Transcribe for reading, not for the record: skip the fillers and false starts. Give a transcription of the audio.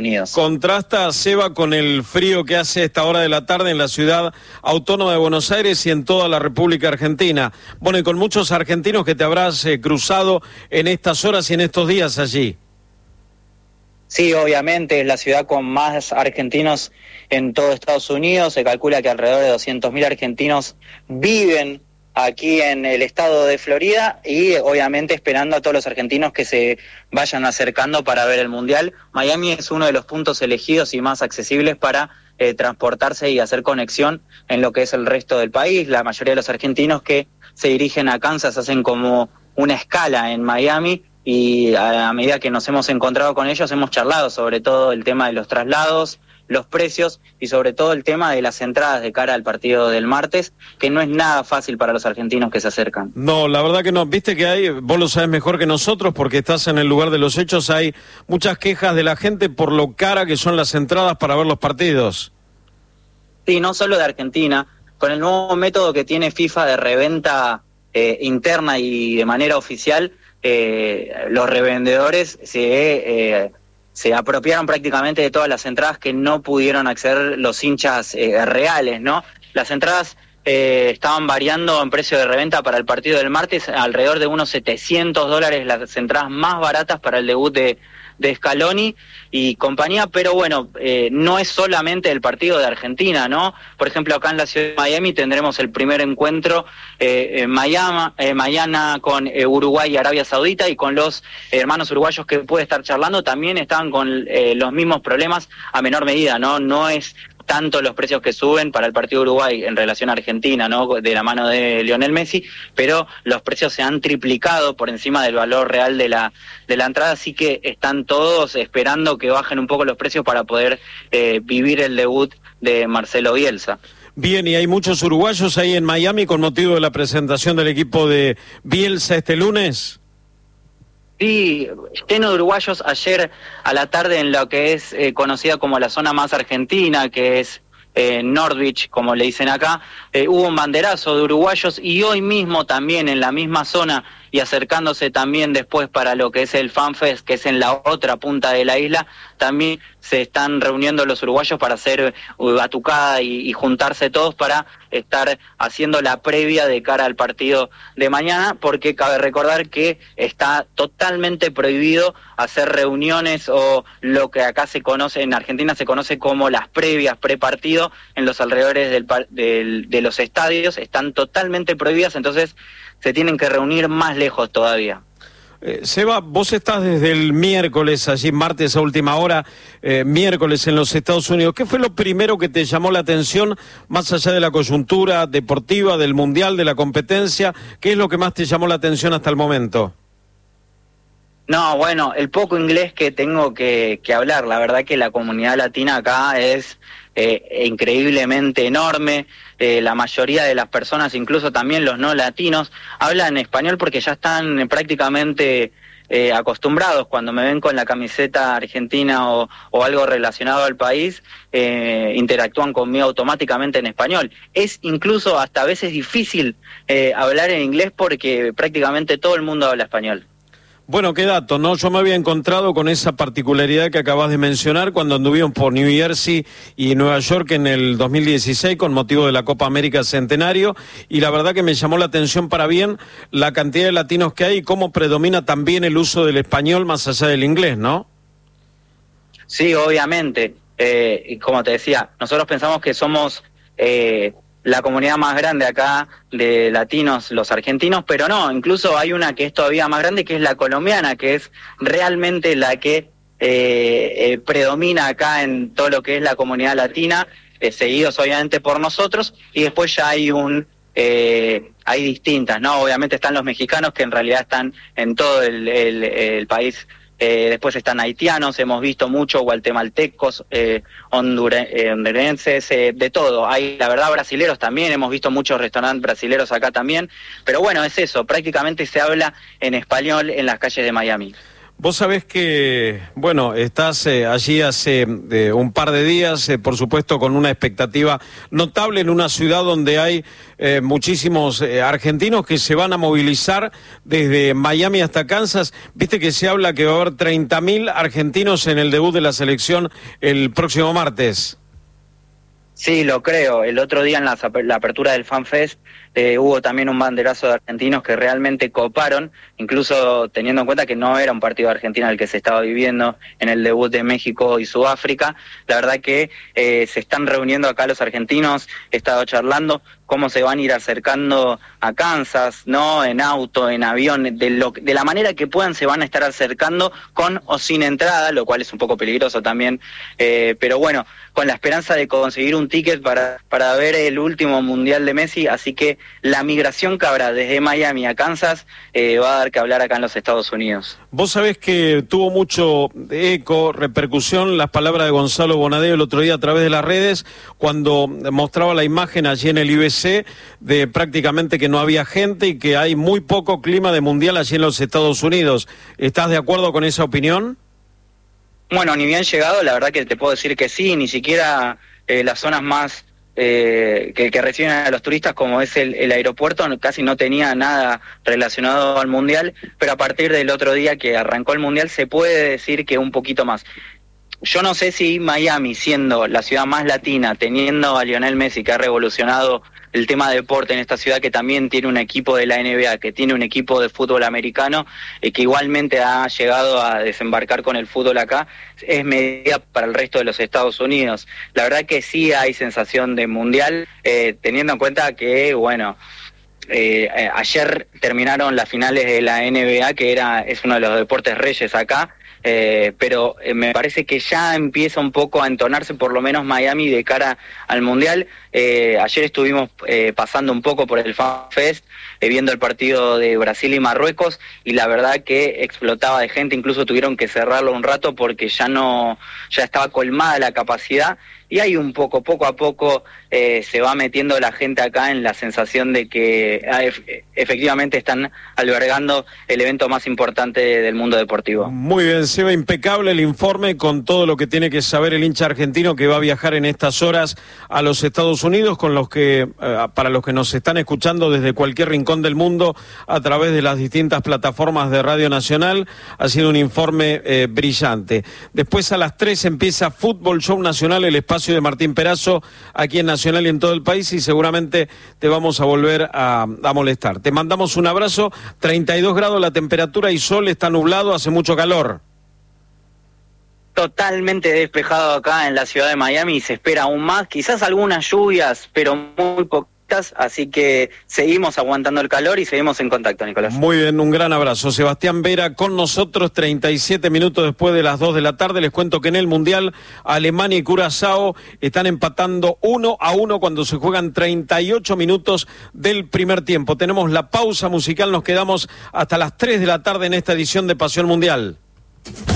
Unidos. Contrasta, Seba, con el frío que hace a esta hora de la tarde en la ciudad autónoma de Buenos Aires y en toda la República Argentina. Bueno, y con muchos argentinos que te habrás cruzado en estas horas y en estos días allí. Sí, obviamente es la ciudad con más argentinos en todo Estados Unidos. Se calcula que alrededor de 200.000 argentinos viven aquí en el estado de Florida y obviamente esperando a todos los argentinos que se vayan acercando para ver el Mundial. Miami es uno de los puntos elegidos y más accesibles para transportarse y hacer conexión en lo que es el resto del país. La mayoría de los argentinos que se dirigen a Kansas hacen como una escala en Miami y a medida que nos hemos encontrado con ellos hemos charlado sobre todo el tema de los traslados, los precios y sobre todo el tema de las entradas de cara al partido del martes, que no es nada fácil para los argentinos que se acercan. No, la verdad que no. Viste que hay, vos lo sabés mejor que nosotros porque estás en el lugar de los hechos, hay muchas quejas de la gente por lo cara que son las entradas para ver los partidos. Sí, no solo de Argentina, con el nuevo método que tiene FIFA de reventa interna y de manera oficial, los revendedores se apropiaron prácticamente de todas las entradas que no pudieron acceder los hinchas reales, ¿no? Las entradas estaban variando en precio de reventa para el partido del martes, alrededor de unos $700, las entradas más baratas para el debut de Scaloni y compañía, pero bueno, no es solamente el partido de Argentina, ¿no? Por ejemplo, acá en la ciudad de Miami tendremos el primer encuentro mañana con Uruguay y Arabia Saudita, y con los hermanos uruguayos que puede estar charlando también están con los mismos problemas a menor medida, ¿no? No es tanto los precios que suben para el partido de Uruguay en relación a Argentina, ¿no? De la mano de Lionel Messi, pero los precios se han triplicado por encima del valor real de la entrada, así que están todos esperando que bajen un poco los precios para poder vivir el debut de Marcelo Bielsa. Bien, y hay muchos uruguayos ahí en Miami con motivo de la presentación del equipo de Bielsa este lunes. Sí, lleno de uruguayos ayer a la tarde en lo que es conocida como la zona más argentina, que es North Beach, como le dicen acá. Hubo un banderazo de uruguayos y hoy mismo también en la misma zona y acercándose también después para lo que es el FanFest, que es en la otra punta de la isla, también se están reuniendo los uruguayos para hacer batucada y juntarse todos para estar haciendo la previa de cara al partido de mañana, porque cabe recordar que está totalmente prohibido hacer reuniones o lo que acá se conoce, en Argentina se conoce como las previas, prepartido, en los alrededores de los estadios, están totalmente prohibidas, entonces se tienen que reunir más lejos todavía. Seba, vos estás desde el miércoles, allí martes a última hora, miércoles en los Estados Unidos. ¿Qué fue lo primero que te llamó la atención, más allá de la coyuntura deportiva, del mundial, de la competencia? ¿Qué es lo que más te llamó la atención hasta el momento? No, bueno, el poco inglés que tengo que hablar, la verdad que la comunidad latina acá es increíblemente enorme. La mayoría de las personas, incluso también los no latinos, hablan español porque ya están prácticamente acostumbrados. Cuando me ven con la camiseta argentina o algo relacionado al país, interactúan conmigo automáticamente en español. Es incluso hasta a veces difícil hablar en inglés porque prácticamente todo el mundo habla español. Bueno, qué dato, ¿no? Yo me había encontrado con esa particularidad que acabas de mencionar cuando anduvimos por New Jersey y Nueva York en el 2016 con motivo de la Copa América Centenario, y la verdad que me llamó la atención para bien la cantidad de latinos que hay y cómo predomina también el uso del español más allá del inglés, ¿no? Sí, obviamente. Y como te decía, nosotros pensamos que somos la comunidad más grande acá de latinos, los argentinos, pero no, incluso hay una que es todavía más grande, que es la colombiana, que es realmente la que predomina acá en todo lo que es la comunidad latina, seguidos obviamente por nosotros, y después ya hay hay distintas, ¿no? Obviamente están los mexicanos, que en realidad están en todo el país. Después están haitianos, hemos visto mucho, guatemaltecos, hondurenses, de todo. Hay, la verdad, brasileros también, hemos visto muchos restaurantes brasileros acá también, pero bueno, es eso, prácticamente se habla en español en las calles de Miami. Vos sabés que, bueno, estás allí hace un par de días, por supuesto, con una expectativa notable en una ciudad donde hay muchísimos argentinos que se van a movilizar desde Miami hasta Kansas. Viste que se habla que va a haber 30.000 argentinos en el debut de la selección el próximo martes. Sí, lo creo. El otro día en la apertura del FanFest hubo también un banderazo de argentinos que realmente coparon, incluso teniendo en cuenta que no era un partido de Argentina el que se estaba viviendo en el debut de México y Sudáfrica. La verdad que se están reuniendo acá los argentinos, he estado charlando cómo se van a ir acercando a Kansas, ¿no? En auto, en avión, de la manera que puedan se van a estar acercando con o sin entrada, lo cual es un poco peligroso también, pero bueno, con la esperanza de conseguir un ticket para ver el último Mundial de Messi, así que la migración que habrá desde Miami a Kansas va a dar que hablar acá en los Estados Unidos. Vos sabés que tuvo mucho eco, repercusión, las palabras de Gonzalo Bonadeo el otro día a través de las redes, cuando mostraba la imagen allí en el IBC de prácticamente que no había gente y que hay muy poco clima de mundial allí en los Estados Unidos. ¿Estás de acuerdo con esa opinión? Bueno, ni bien llegado, la verdad que te puedo decir que sí, ni siquiera las zonas más que reciben a los turistas, como es el aeropuerto, casi no tenía nada relacionado al Mundial, pero a partir del otro día que arrancó el Mundial se puede decir que un poquito más. Yo no sé si Miami, siendo la ciudad más latina, teniendo a Lionel Messi, que ha revolucionado el tema de deporte en esta ciudad, que también tiene un equipo de la NBA, que tiene un equipo de fútbol americano, que igualmente ha llegado a desembarcar con el fútbol acá, es medida para el resto de los Estados Unidos. La verdad que sí hay sensación de mundial, teniendo en cuenta que, bueno, ayer terminaron las finales de la NBA, que es uno de los deportes reyes acá, pero me parece que ya empieza un poco a entonarse por lo menos Miami de cara al Mundial. Ayer estuvimos pasando un poco por el FanFest, viendo el partido de Brasil y Marruecos, y la verdad que explotaba de gente, incluso tuvieron que cerrarlo un rato porque ya estaba colmada la capacidad, y hay un poco a poco se va metiendo la gente acá en la sensación de que efectivamente están albergando el evento más importante del mundo deportivo. Muy bien, Seba, impecable el informe con todo lo que tiene que saber el hincha argentino que va a viajar en estas horas a los Estados Unidos, con los que para los que nos están escuchando desde cualquier rincón del mundo a través de las distintas plataformas de Radio Nacional. Ha sido un informe brillante. Después a las 3 empieza Fútbol Show Nacional, el espacio de Martín Perazo aquí en Nacional y en todo el país, y seguramente te vamos a volver a molestar. Te mandamos un abrazo. 32 grados la temperatura y sol, está nublado, hace mucho calor. Totalmente despejado acá en la ciudad de Miami, y se espera aún más, quizás algunas lluvias, pero muy poquitas, así que seguimos aguantando el calor y seguimos en contacto, Nicolás. Muy bien, un gran abrazo. Sebastián Vera con nosotros, 37 minutos después de las 2 de la tarde. Les cuento que en el Mundial Alemania y Curazao están empatando 1-1 cuando se juegan 38 minutos del primer tiempo. Tenemos la pausa musical, nos quedamos hasta las 3 de la tarde en esta edición de Pasión Mundial.